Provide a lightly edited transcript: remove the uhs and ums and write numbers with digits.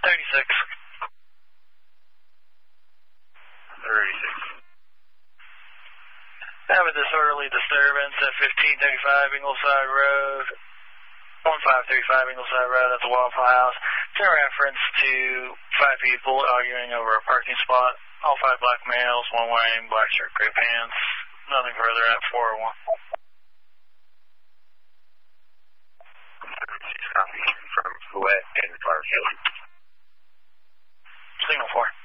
36. 36. Have a disorderly disturbance at 1535 Ingleside Road, 1535 Ingleside Road at the Waffle House. It's in reference to 5 people arguing over a parking spot. All 5 black males, one wearing black shirt, gray pants. Nothing further at 401. 36 copy from Fouette and Far Hill. Signal 4.